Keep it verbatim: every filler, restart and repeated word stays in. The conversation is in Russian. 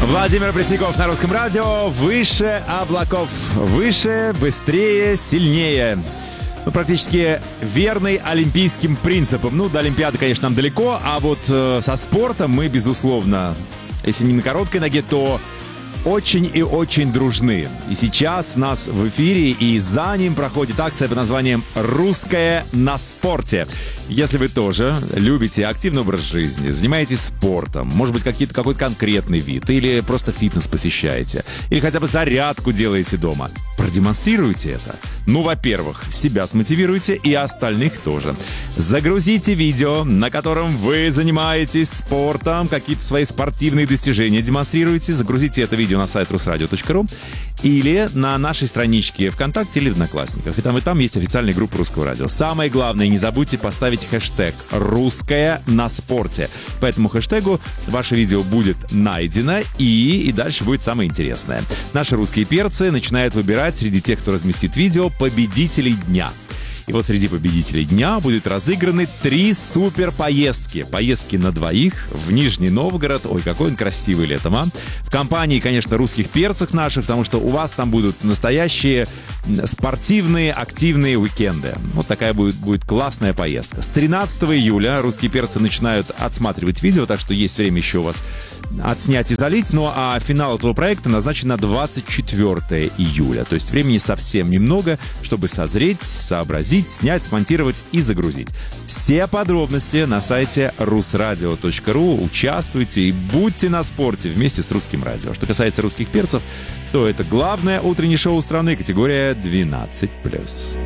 Владимир Пресняков на Русском радио. Выше облаков. Выше, быстрее, сильнее. Ну, практически верный олимпийским принципам. Ну, до Олимпиады, конечно, нам далеко, а вот э, со спортом мы, безусловно, если не на короткой ноге, то очень и очень дружны. И сейчас у нас в эфире и за ним проходит акция под названием «Русское на спорте». Если вы тоже любите активный образ жизни, занимаетесь спортом, может быть, какие-то, какой-то конкретный вид, или просто фитнес посещаете, или хотя бы зарядку делаете дома, продемонстрируйте это. Ну, во-первых, себя смотивируйте и остальных тоже. Загрузите видео, на котором вы занимаетесь спортом, какие-то свои спортивные достижения демонстрируете. Загрузите это видео на сайт русрадио точка ру или на нашей страничке ВКонтакте или в Одноклассниках. И там, и там есть официальная группа Русского радио. Самое главное, не забудьте поставить хэштег «Русское на спорте». По этому хэштегу ваше видео будет найдено, и, и дальше будет самое интересное. Наши русские перцы начинают выбирать среди тех, кто разместит видео, победителей дня. И вот среди победителей дня будут разыграны три супер поездки. Поездки на двоих в Нижний Новгород. Ой, какой он красивый летом, а. В компании, конечно, русских перцев наших, потому что у вас там будут настоящие спортивные, активные уикенды. Вот такая будет, будет классная поездка. С тринадцатого июля русские перцы начинают отсматривать видео, так что есть время еще у вас отснять и залить. Ну а финал этого проекта назначен на двадцать четвёртого июля. То есть времени совсем немного, чтобы созреть, сообразить, снять, смонтировать и загрузить. Все подробности на сайте русрадио точка ру. Участвуйте и будьте на спорте вместе с Русским радио. Что касается русских перцев, то это главное утреннее шоу страны, категория двенадцать плюс.